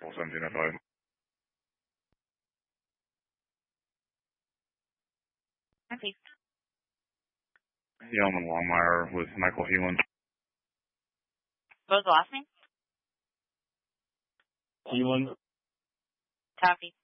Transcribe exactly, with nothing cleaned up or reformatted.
seventeen oh five. Okay. Yeoman Longmire with Michael Heelan. What was the last name? Heelan. Copy.